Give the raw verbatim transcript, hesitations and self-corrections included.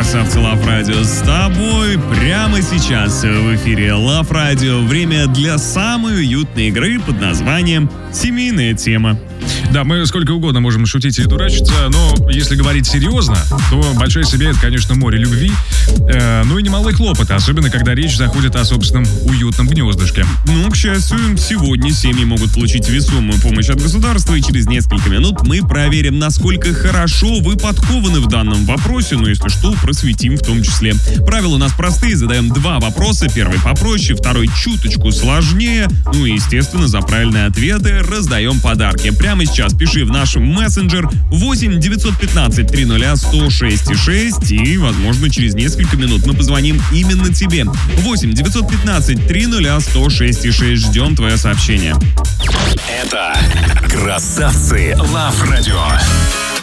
красавцы Love Radio с тобой прямо сейчас в эфире Love Radio. Время для самой уютной игры под названием «Семейная тема». Да, мы сколько угодно можем шутить и дурачиться, но если говорить серьезно, то большая семья — это, конечно, море любви, э, ну и немалый хлопот, особенно когда речь заходит о собственном уютном гнездышке. Ну, к счастью, сегодня семьи могут получить весомую помощь от государства, и через несколько минут мы проверим, насколько хорошо вы подкованы в данном вопросе, но если что, просветим в том числе. Правила у нас простые, задаем два вопроса, первый попроще, второй чуточку сложнее, ну и, естественно, за правильные ответы раздаем подарки. Прямо сейчас пиши в наш мессенджер восемь девятьсот пятнадцать триста сто шесть шесть, и, возможно, через несколько минут мы позвоним именно тебе. восемь девятьсот пятнадцать триста сто шесть шесть. Ждем твое сообщение. Это «Красавцы Love Radio».